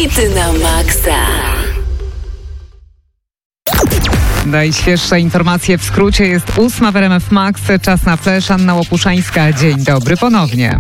Hity na maksa. Najświeższe informacje w skrócie. Jest 8 w RMF Max. Czas na flash. Anna Łopuszczańska. Dzień dobry ponownie.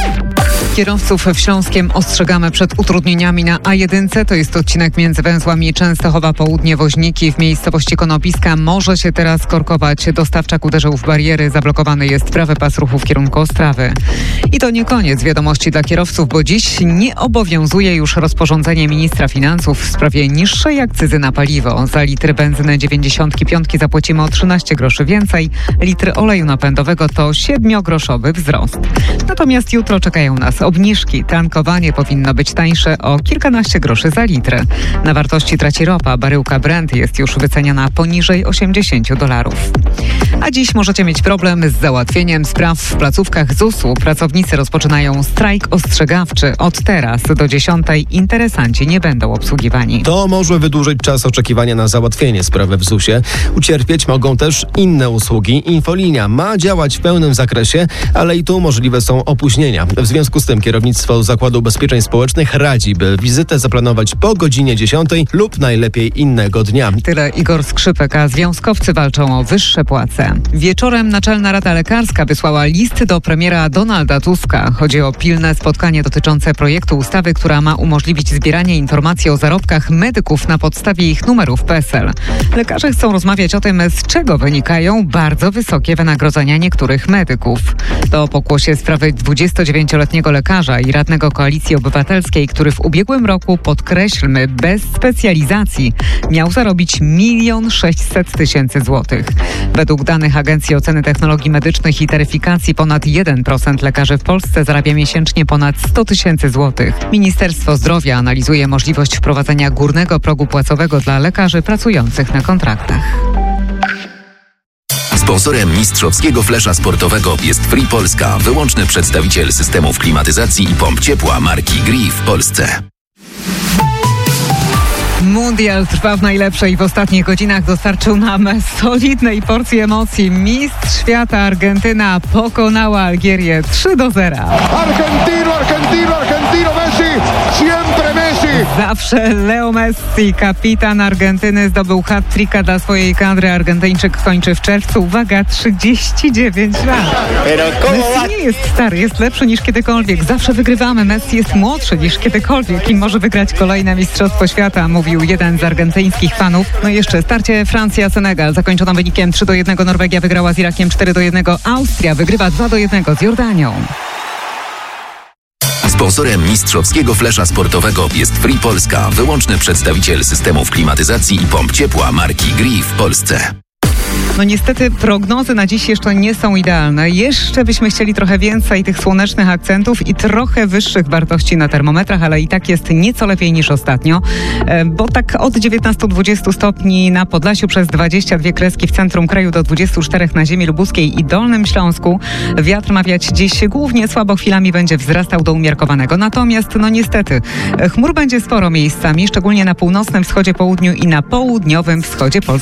Kierowców w Śląskiem ostrzegamy przed utrudnieniami na A1. To jest odcinek między węzłami Częstochowa Południe Woźniki w miejscowości Konopiska. Może się teraz korkować. Dostawczak uderzył w bariery. Zablokowany jest prawy pas ruchu w kierunku Ostrawy. I to nie koniec wiadomości dla kierowców, bo dziś nie obowiązuje już rozporządzenie ministra finansów w sprawie niższej akcyzy na paliwo. Za litr benzyny 95 zapłacimy o 13 groszy więcej. Litr oleju napędowego to 7-groszowy wzrost. Natomiast jutro czekają nas obniżki. Tankowanie powinno być tańsze o kilkanaście groszy za litr. Na wartości traci ropa. Baryłka Brent jest już wyceniana poniżej $80. A dziś możecie mieć problem z załatwieniem spraw w placówkach ZUS-u. Pracownicy rozpoczynają strajk ostrzegawczy. Od teraz do 10 interesanci nie będą obsługiwani. To może wydłużyć czas oczekiwania na załatwienie sprawy w ZUS-ie. Ucierpieć mogą też inne usługi. Infolinia ma działać w pełnym zakresie, ale i tu możliwe są opóźnienia. W związku z tym kierownictwo Zakładu Ubezpieczeń Społecznych radzi, by wizytę zaplanować po godzinie 10 lub najlepiej innego dnia. Tyle Igor Skrzypek, a związkowcy walczą o wyższe płace. Wieczorem Naczelna Rada Lekarska wysłała list do premiera Donalda Tuska. Chodzi o pilne spotkanie dotyczące projektu ustawy, która ma umożliwić zbieranie informacji o zarobkach medyków na podstawie ich numerów PESEL. Lekarze chcą rozmawiać o tym, z czego wynikają bardzo wysokie wynagrodzenia niektórych medyków. To pokłosie sprawy 29-letniego lekarza i radnego Koalicji Obywatelskiej, który w ubiegłym roku, podkreślmy, bez specjalizacji, miał zarobić 1 600 000 złotych. Według danych Agencji Oceny Technologii Medycznych i Taryfikacji ponad 1% lekarzy w Polsce zarabia miesięcznie ponad 100 000 złotych. Ministerstwo Zdrowia analizuje możliwość wprowadzenia górnego progu płacowego dla lekarzy pracujących na kontraktach. Sponsorem mistrzowskiego flesza sportowego jest Free Polska, wyłączny przedstawiciel systemów klimatyzacji i pomp ciepła marki Gree w Polsce. Mundial trwa w najlepszej. W ostatnich godzinach dostarczył nam solidnej porcji emocji. Mistrz świata Argentyna pokonała Algierię 3-0. Argentino, Messi, siempre Messi. Zawsze Leo Messi, kapitan Argentyny, zdobył hat-tricka dla swojej kadry. Argentyńczyk kończy w czerwcu, uwaga, 39 lat. Messi nie jest stary, jest lepszy niż kiedykolwiek. Zawsze wygrywamy. Messi jest młodszy niż kiedykolwiek i może wygrać kolejne Mistrzostwo Świata, mówił jeden z argentyńskich fanów. No i jeszcze starcie Francja-Senegal zakończono wynikiem 3-1. Norwegia wygrała z Irakiem 4-1. Austria wygrywa 2-1 z Jordanią. Sponsorem mistrzowskiego flesza sportowego jest Free Polska, wyłączny przedstawiciel systemów klimatyzacji i pomp ciepła marki Gree w Polsce. No niestety prognozy na dziś jeszcze nie są idealne. Jeszcze byśmy chcieli trochę więcej tych słonecznych akcentów i trochę wyższych wartości na termometrach, ale i tak jest nieco lepiej niż ostatnio, bo tak od 19-20 stopni na Podlasiu, przez 22 kreski w centrum kraju do 24 na ziemi lubuskiej i Dolnym Śląsku. Wiatr ma wiać dziś głównie słabo, chwilami będzie wzrastał do umiarkowanego. Natomiast no niestety chmur będzie sporo miejscami, szczególnie na północnym wschodzie, południu i na południowym wschodzie Polski.